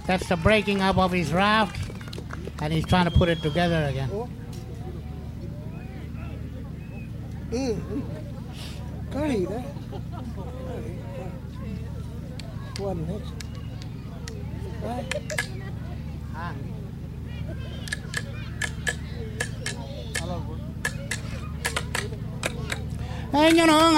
That's the breaking up of his raft, and he's trying to put it together again. Có gì đó. Quên hết. Hey, you know,